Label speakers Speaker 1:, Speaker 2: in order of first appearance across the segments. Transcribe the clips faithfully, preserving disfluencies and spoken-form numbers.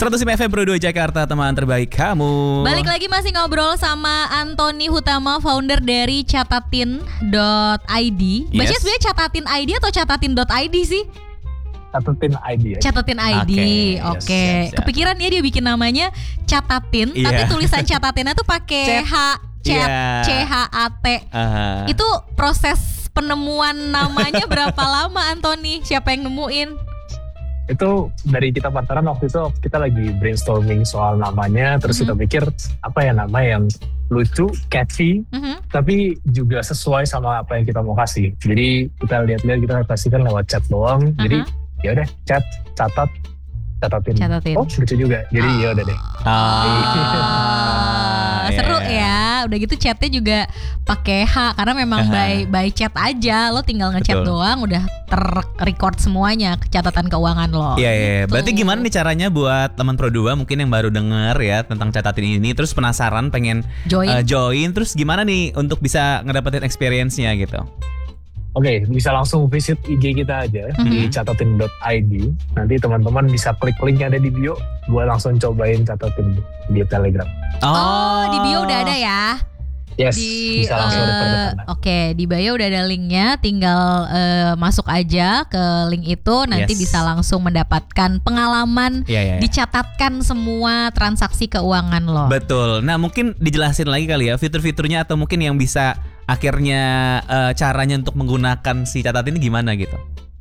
Speaker 1: seratus lima F M Pro dua Jakarta, teman terbaik kamu.
Speaker 2: Balik lagi masih ngobrol sama Antony Hutama, founder dari catatin dot I D. Baca
Speaker 1: Yes.
Speaker 2: sebenarnya catatin I D atau catatin dot I D sih?
Speaker 3: Catatin I D ya.
Speaker 2: Catatin I D.
Speaker 1: Oke,
Speaker 2: Oke.
Speaker 1: yes, siap, siap.
Speaker 2: Kepikiran ya dia bikin namanya catatin,
Speaker 1: Iya.
Speaker 2: tapi tulisan catatinnya tuh pakai
Speaker 1: Cet.
Speaker 2: H, chat,
Speaker 1: Iya.
Speaker 2: C H A T.
Speaker 1: Aha.
Speaker 2: Itu proses penemuan namanya berapa lama, Antony? Siapa yang nemuin?
Speaker 3: Itu dari kita partneran waktu itu kita lagi brainstorming soal namanya, terus
Speaker 2: Mhm.
Speaker 3: kita pikir apa ya nama yang lucu, catchy,
Speaker 2: Mhm.
Speaker 3: tapi juga sesuai sama apa yang kita mau kasih. Jadi kita lihat-lihat, kita kasihkan lewat chat doang. Jadi
Speaker 2: Aha.
Speaker 3: ya udah chat, catat, catatin.
Speaker 2: Catatin.
Speaker 3: Oh lucu juga. Jadi ya udah deh.
Speaker 2: Ah,
Speaker 1: iya,
Speaker 2: seru
Speaker 1: iya.
Speaker 2: ya. Udah gitu chatnya juga pakai H karena memang
Speaker 1: Aha.
Speaker 2: by by chat aja. Lo tinggal ngechat
Speaker 1: Betul.
Speaker 2: doang udah ter-record semuanya catatan keuangan lo.
Speaker 1: Iya, iya.
Speaker 2: Gitu.
Speaker 1: Berarti gimana nih caranya buat teman Pro dua mungkin yang baru denger ya tentang catatin ini, terus penasaran pengen
Speaker 2: Join.
Speaker 1: uh, join, terus gimana nih untuk bisa ngedapetin experience-nya gitu?
Speaker 3: Oke, bisa langsung visit I G kita aja di
Speaker 2: Mhm.
Speaker 3: catatin dot I D. Nanti teman-teman bisa klik link yang ada di bio buat langsung cobain catatin di Telegram.
Speaker 2: Oh, di bio udah ada ya.
Speaker 3: Yes,
Speaker 2: Di
Speaker 3: bisa langsung
Speaker 2: eh,
Speaker 3: refer ke sana.
Speaker 2: Oke, di bio udah ada linknya, tinggal eh, masuk aja ke link itu, nanti
Speaker 1: Yes.
Speaker 2: bisa langsung mendapatkan pengalaman,
Speaker 1: Iya, iya, iya.
Speaker 2: dicatatkan semua transaksi keuangan lo.
Speaker 1: Betul. Nah, mungkin dijelasin lagi kali ya fitur-fiturnya atau mungkin yang bisa akhirnya eh, caranya untuk menggunakan si catatin ini gimana gitu?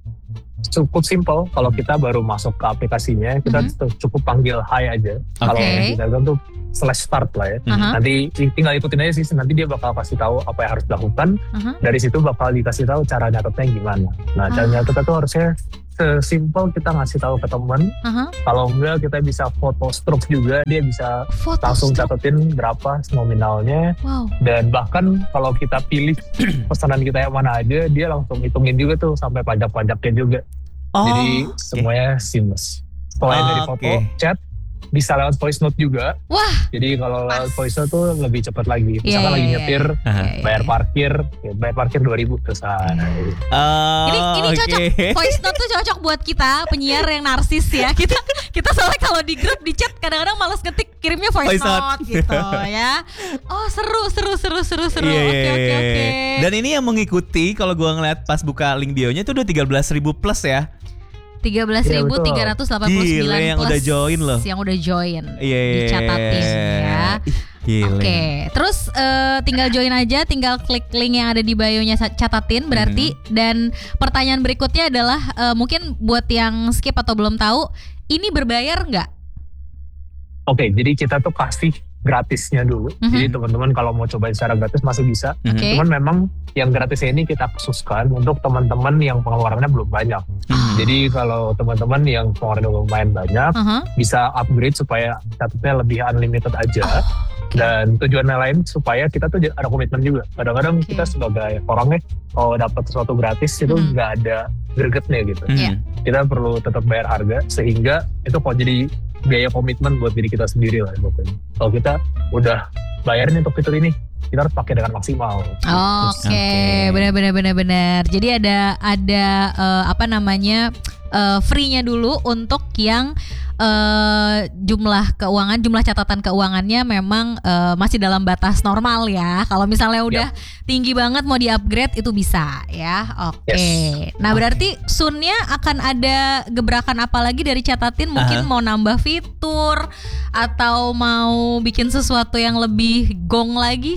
Speaker 3: Cukup simple, kalau kita baru masuk ke aplikasinya, kita
Speaker 2: Mhm.
Speaker 3: t- cukup panggil hi aja. Kalau
Speaker 2: Oke.
Speaker 3: di Telegram tuh slash start lah ya.
Speaker 2: Aha.
Speaker 3: Nanti tinggal ikutin aja sih, nanti dia bakal kasih tahu apa yang harus dilakukan.
Speaker 2: Aha.
Speaker 3: Dari situ bakal dikasih tahu cara nyatetnya gimana. Nah, cara
Speaker 2: Ah.
Speaker 3: nyatetnya tuh harusnya sesimpel kita ngasih tahu ke teman.
Speaker 2: Aha.
Speaker 3: Kalau enggak kita bisa foto stroke juga, dia bisa
Speaker 2: Foto
Speaker 3: langsung
Speaker 2: stroke.
Speaker 3: catetin berapa nominalnya.
Speaker 2: Wow.
Speaker 3: Dan bahkan kalau kita pilih pesanan kita yang mana aja, dia langsung hitungin juga tuh sampai pajak-pajaknya juga.
Speaker 1: Oh,
Speaker 3: Jadi
Speaker 1: oke.
Speaker 3: semuanya seamless. Selain dari foto,
Speaker 1: Oke.
Speaker 3: chat, bisa lewat voice note juga.
Speaker 2: Wah.
Speaker 3: Jadi kalau lewat
Speaker 2: Pas.
Speaker 3: voice note tuh lebih cepat lagi.
Speaker 2: Iya,
Speaker 3: Misalkan
Speaker 2: iya,
Speaker 3: lagi
Speaker 2: iya.
Speaker 3: nyetir,
Speaker 1: Aha.
Speaker 2: Iya,
Speaker 3: bayar
Speaker 2: iya.
Speaker 3: parkir, ya bayar parkir dua ribu terus. ah,
Speaker 1: Oh,
Speaker 2: Ini ini cocok,
Speaker 1: oke.
Speaker 2: voice note tuh cocok buat kita penyiar yang narsis ya. Kita kita soalnya kalau di grup di chat kadang-kadang malas ngetik, kirimnya voice,
Speaker 1: Voice note.
Speaker 2: note gitu ya. Oh, seru seru seru seru seru.
Speaker 1: Iya,
Speaker 2: Oke
Speaker 1: iya,
Speaker 2: oke
Speaker 1: iya,
Speaker 2: oke.
Speaker 1: iya. Dan ini yang mengikuti kalau gua ngeliat pas buka link bionya itu udah tiga belas ribu plus ya.
Speaker 2: tiga belas ribu tiga ratus delapan puluh sembilan
Speaker 1: Gila, yang
Speaker 2: plus
Speaker 1: udah join loh.
Speaker 2: yang udah join.
Speaker 1: Iya, iya,
Speaker 2: Dicatatin ya.
Speaker 1: Ih, gile.
Speaker 2: Oke, terus eh, tinggal join aja, tinggal klik link yang ada di bio-nya sa- catatin berarti.
Speaker 1: Mhm.
Speaker 2: Dan pertanyaan berikutnya adalah eh, mungkin buat yang skip atau belum tahu, ini berbayar nggak?
Speaker 3: Oke, jadi kita tuh kasih gratisnya dulu.
Speaker 2: Mhm.
Speaker 3: Jadi teman-teman kalau mau cobain secara gratis masih bisa.
Speaker 1: Mhm.
Speaker 2: Oke.
Speaker 3: Cuman memang yang gratisnya ini kita khususkan untuk teman-teman yang pengeluarannya belum banyak.
Speaker 1: Mhm.
Speaker 3: Jadi kalau teman-teman yang pengeluarannya lumayan banyak,
Speaker 2: Aha.
Speaker 3: bisa upgrade supaya catatnya lebih unlimited aja.
Speaker 2: Oke.
Speaker 3: Dan tujuannya lain supaya kita tuh ada komitmen juga. Kadang-kadang
Speaker 2: Oke.
Speaker 3: kita sebagai orangnya kalau dapat sesuatu gratis itu
Speaker 2: Mhm.
Speaker 3: nggak ada gregetnya gitu.
Speaker 1: Mhm.
Speaker 2: Iya.
Speaker 3: Kita perlu tetap bayar harga sehingga itu kok jadi biaya komitmen buat diri kita sendiri lah pokoknya. Kalau kita udah bayarnya untuk fitur ini, kita harus pakai dengan maksimal.
Speaker 2: Oke,
Speaker 1: Oke.
Speaker 2: benar-benar benar-benar. Jadi ada ada eh, apa namanya eh, free-nya dulu untuk yang eh, jumlah keuangan, jumlah catatan keuangannya memang eh, masih dalam batas normal ya. Kalau misalnya udah tinggi banget mau di-upgrade itu bisa ya. Oke.
Speaker 3: Yes.
Speaker 2: Nah,
Speaker 1: Oke.
Speaker 2: berarti soon-nya akan ada gebrakan apa lagi dari catatin? Mungkin
Speaker 1: Aha.
Speaker 2: mau nambah fitur atau mau bikin sesuatu yang lebih gong lagi?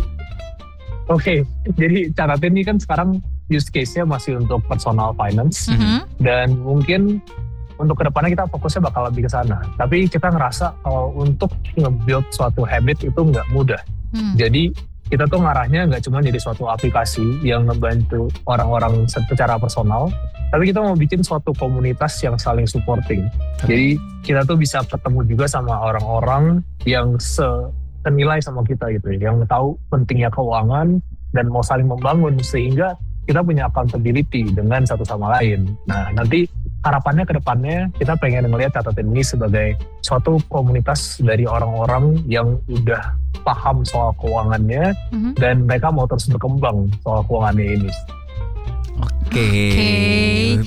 Speaker 3: Oke, jadi catatin ini kan sekarang use case-nya masih untuk personal finance.
Speaker 2: Mhm.
Speaker 3: Dan mungkin untuk kedepannya kita fokusnya bakal lebih ke sana. Tapi kita ngerasa kalau untuk nge-build suatu habit itu nggak mudah.
Speaker 2: Hmm.
Speaker 3: Jadi kita tuh ngarahnya nggak cuma jadi suatu aplikasi yang ngebantu orang-orang secara personal, tapi kita mau bikin suatu komunitas yang saling supporting. Jadi kita tuh bisa ketemu juga sama orang-orang yang se senilai sama kita gitu, yang tahu pentingnya keuangan dan mau saling membangun sehingga kita punya accountability dengan satu sama lain. Nah, nanti harapannya ke depannya kita pengen ngelihat catatin ini sebagai suatu komunitas dari orang-orang yang udah paham soal keuangannya
Speaker 2: Mhm.
Speaker 3: dan mereka mau terus berkembang soal keuangannya ini.
Speaker 1: Oke.
Speaker 2: Oke.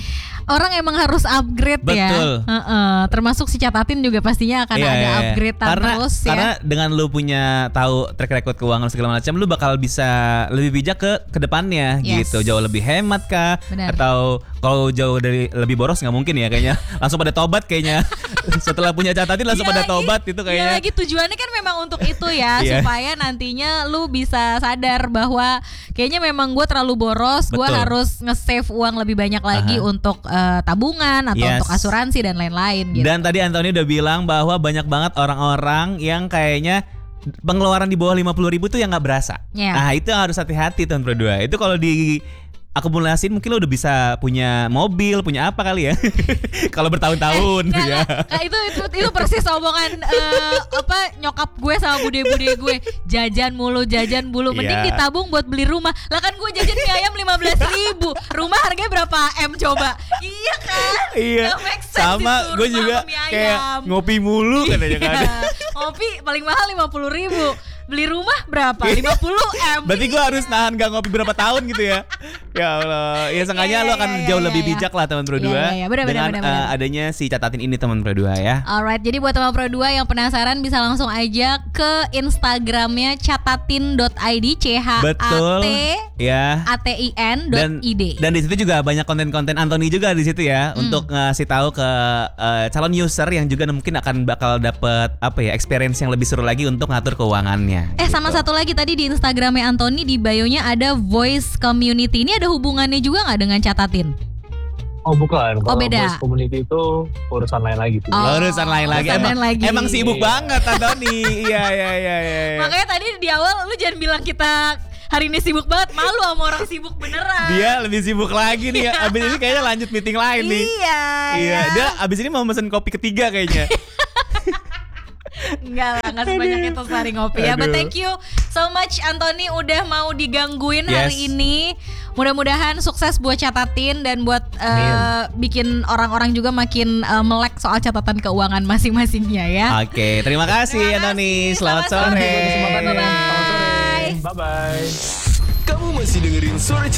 Speaker 2: orang emang harus upgrade ya.
Speaker 1: Betul.
Speaker 2: Heeh, termasuk si Catatin juga pastinya akan
Speaker 1: Iya,
Speaker 2: ada
Speaker 1: iya, iya.
Speaker 2: upgrade
Speaker 1: karena,
Speaker 2: terus ya.
Speaker 1: Karena dengan lu punya tahu track record keuangan segala macam, lu bakal bisa lebih bijak ke kedepannya
Speaker 2: Yes.
Speaker 1: gitu. Jauh lebih hemat kah?
Speaker 2: Benar.
Speaker 1: Atau kalau jauh dari lebih boros nggak mungkin ya kayaknya. Langsung pada tobat kayaknya. Setelah punya Catatin langsung
Speaker 2: Iya
Speaker 1: pada
Speaker 2: lagi,
Speaker 1: tobat itu
Speaker 2: iya
Speaker 1: kayaknya.
Speaker 2: lagi tujuannya kan memang untuk itu ya.
Speaker 1: Iya.
Speaker 2: Supaya nantinya lu bisa sadar bahwa kayaknya memang gue terlalu boros. Gue
Speaker 1: Betul.
Speaker 2: harus nge-save uang lebih banyak lagi
Speaker 1: Aha.
Speaker 2: untuk eh, tabungan atau
Speaker 1: Yes.
Speaker 2: untuk asuransi dan lain-lain gitu.
Speaker 1: Dan tadi Anthony udah bilang bahwa banyak banget orang-orang yang kayaknya pengeluaran di bawah lima puluh ribu tuh yang nggak berasa.
Speaker 2: Ya.
Speaker 1: Nah itu yang harus hati-hati tahun berdua. Itu kalau di akumulasiin mungkin lo udah bisa punya mobil, punya apa kali ya? Kalau bertahun-tahun
Speaker 2: Nggak,
Speaker 1: ya.
Speaker 2: nggak, nggak, itu, itu itu persis omongan eh, apa nyokap gue sama bude-bude gue, jajan mulu jajan mulu, mending
Speaker 1: Iya.
Speaker 2: ditabung buat beli rumah. Lah kan gue jajan mie ayam lima belas ribu, rumah harganya berapa M coba? Iya kan?
Speaker 1: Iya.
Speaker 2: Nggak make sense
Speaker 1: Sama
Speaker 2: itu,
Speaker 1: gue
Speaker 2: rumah
Speaker 1: juga
Speaker 2: sama mie
Speaker 1: kayak
Speaker 2: ayam.
Speaker 1: ngopi mulu katanya kan.
Speaker 2: Iya. Ngopi paling mahal lima puluh ribu, beli rumah berapa? lima puluh M.
Speaker 1: Berarti gue harus nahan gak ngopi berapa tahun gitu ya. Ya Allah. Ya sengaja
Speaker 2: Iya,
Speaker 1: lo
Speaker 2: iya,
Speaker 1: akan
Speaker 2: iya,
Speaker 1: jauh
Speaker 2: iya,
Speaker 1: lebih
Speaker 2: iya.
Speaker 1: bijak lah teman Pro
Speaker 2: Iya,
Speaker 1: dua.
Speaker 2: iya, iya. Benar, benar,
Speaker 1: Dengan
Speaker 2: benar, benar.
Speaker 1: eh, adanya si Catatin ini teman Pro dua ya.
Speaker 2: Alright, jadi buat teman Pro dua yang penasaran bisa langsung aja ke Instagramnya catatin dot i d, C H A
Speaker 1: Betul.
Speaker 2: T
Speaker 1: Ya.
Speaker 2: A T I N dot
Speaker 1: Dan
Speaker 2: I D.
Speaker 1: dan di situ juga banyak konten-konten Anthony juga di situ ya
Speaker 2: Hmm.
Speaker 1: untuk ngasih tahu ke eh, calon user yang juga mungkin akan bakal dapet apa ya experience yang lebih seru lagi untuk ngatur keuangannya.
Speaker 2: Eh sama
Speaker 1: gitu.
Speaker 2: satu lagi tadi di Instagramnya Anthony di bio-nya ada voice community. Ini ada hubungannya juga nggak dengan Catatin?
Speaker 3: Oh bukan,
Speaker 2: Oh,
Speaker 3: kalau
Speaker 2: beda.
Speaker 3: voice community itu urusan lain lagi tuh.
Speaker 2: Oh.
Speaker 1: Urusan lain lagi.
Speaker 2: urusan
Speaker 1: Emang,
Speaker 2: lain lagi.
Speaker 1: emang sibuk banget Anthony. Iya iya iya iya.
Speaker 2: Makanya tadi di awal lu jangan bilang kita hari ini sibuk banget, malu sama orang sibuk beneran.
Speaker 1: Dia lebih sibuk lagi nih. Abis ini kayaknya lanjut meeting lain nih.
Speaker 2: Iya.
Speaker 1: Iya,
Speaker 2: ya.
Speaker 1: dia abis ini mau pesen kopi ketiga kayaknya.
Speaker 2: Enggak lah, enggak sebanyak itu sehari ngopi ya. But
Speaker 1: Aduh.
Speaker 2: thank you so much Anthony udah mau digangguin
Speaker 1: Yes.
Speaker 2: hari ini. Mudah-mudahan sukses buat Catatin dan buat eh, bikin orang-orang juga makin eh, melek soal catatan keuangan masing-masingnya ya.
Speaker 1: Oke, terima kasih
Speaker 2: Terima
Speaker 1: Anthony.
Speaker 2: kasih.
Speaker 1: Selamat
Speaker 2: Selamat
Speaker 1: sore.
Speaker 2: sore.
Speaker 3: Kesempatan ya.
Speaker 2: Bye-bye.
Speaker 3: Selamat sore. Bye bye.
Speaker 4: Kamu masih dengerin Suara